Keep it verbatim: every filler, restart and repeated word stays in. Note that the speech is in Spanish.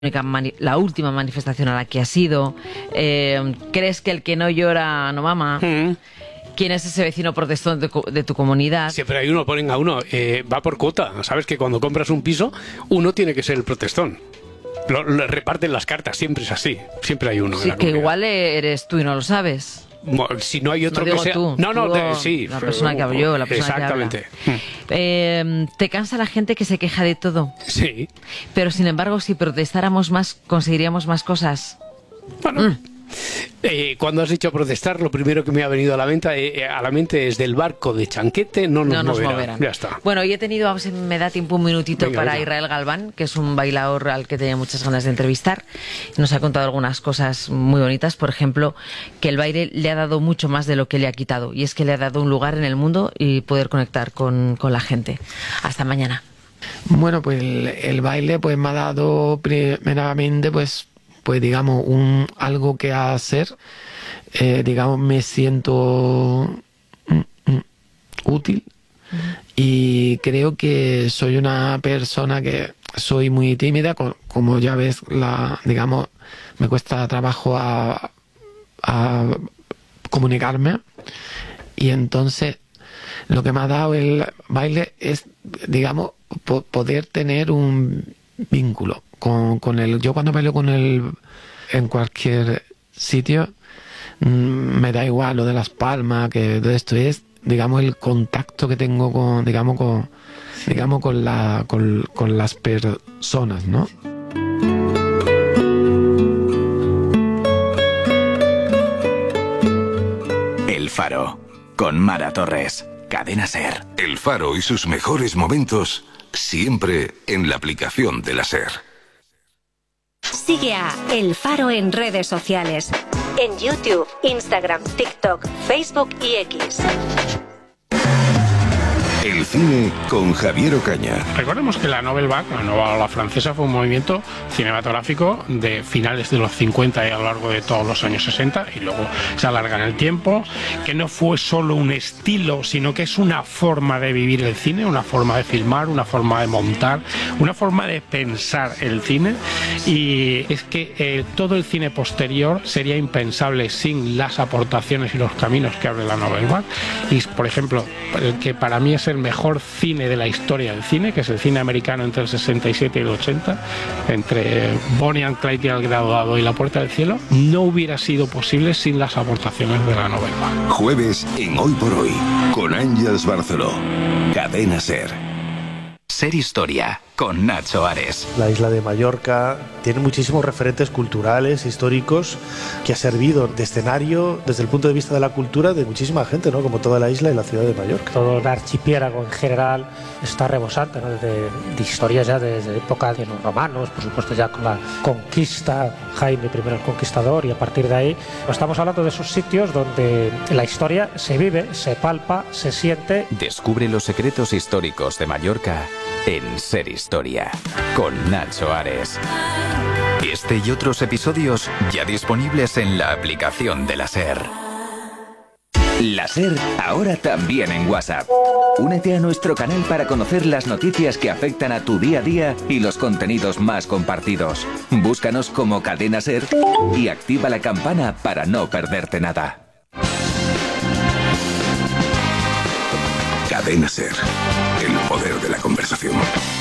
mani- la última manifestación a la que has ido, eh, crees que el que no llora no mama. Mm. ¿Quién es ese vecino protestón de, de tu comunidad? Siempre hay uno, ponen a uno, eh, va por cuota. Sabes que cuando compras un piso, uno tiene que ser el protestón. Lo, lo reparten las cartas, siempre es así. Siempre hay uno. Sí, en la que comunidad. Igual eres tú y no lo sabes. Si no hay otro no que sea... Tú, no, no, tú, de, sí. La persona que hablo yo, la persona Exactamente. que habla. Eh, ¿Te cansa la gente que se queja de todo? Sí. Pero sin embargo, si protestáramos más, conseguiríamos más cosas. Bueno... Mm. Eh, cuando has dicho protestar, lo primero que me ha venido a la mente, eh, a la mente es del barco de Chanquete, no nos, no nos moverán. moverán. Ya está. Bueno, hoy he tenido, a ver si me da tiempo un minutito Venga, para venga. Israel Galván, que es un bailador al que tenía muchas ganas de entrevistar. Nos ha contado algunas cosas muy bonitas, por ejemplo, que el baile le ha dado mucho más de lo que le ha quitado, y es que le ha dado un lugar en el mundo y poder conectar con, con la gente. Hasta mañana. Bueno, pues el, el baile pues me ha dado primeramente pues pues digamos un algo que hacer, eh, digamos me siento mm, mm, útil uh-huh. Y creo que soy una persona que soy muy tímida, con, como ya ves, la digamos me cuesta trabajo a, a comunicarme, y entonces lo que me ha dado el baile es, digamos, po- poder tener un vínculo con, con el... Yo cuando bailo con él en cualquier sitio, mmm, me da igual lo de las palmas, que de esto es, digamos, el contacto que tengo con, digamos, con, digamos, con, la, con, con las personas, ¿no? El Faro, con Mara Torres. Cadena SER. El Faro y sus mejores momentos siempre en la aplicación de la SER. Sigue a El Faro en redes sociales. En YouTube, Instagram, TikTok, Facebook y X. El cine con Javier Ocaña. Recordemos que la Nouvelle Vague, la nueva ola francesa, fue un movimiento cinematográfico de finales de los cincuenta y a lo largo de todos los años sesenta, y luego se alarga en el tiempo, que no fue solo un estilo, sino que es una forma de vivir el cine, una forma de filmar, una forma de montar, una forma de pensar el cine, y es que eh, todo el cine posterior sería impensable sin las aportaciones y los caminos que abre la Nouvelle Vague. Y, por ejemplo, el que para mí es el mejor cine de la historia del cine, que es el cine americano entre el sesenta y siete y el ochenta, entre Bonnie and Clyde y El Graduado y La Puerta del Cielo, no hubiera sido posible sin las aportaciones de la Nouvelle Vague. Jueves en Hoy por Hoy, con Ángeles Barceló. Cadena SER. SER Historia, con Nacho Ares. La isla de Mallorca tiene muchísimos referentes culturales, históricos, que ha servido de escenario desde el punto de vista de la cultura de muchísima gente, ¿no? Como toda la isla y la ciudad de Mallorca. Todo el archipiélago en general está rebosante, ¿no? de, de historias ya desde época de los romanos, por supuesto ya con la conquista, Jaime primero el Conquistador, y a partir de ahí estamos hablando de esos sitios donde la historia se vive, se palpa, se siente. Descubre los secretos históricos de Mallorca en SER Historia, con Nacho Ares. Este y otros episodios ya disponibles en la aplicación de la SER. La SER, ahora también en WhatsApp. Únete a nuestro canal para conocer las noticias que afectan a tu día a día y los contenidos más compartidos. Búscanos como Cadena SER y activa la campana para no perderte nada. Cadena SER. El poder de la conversación.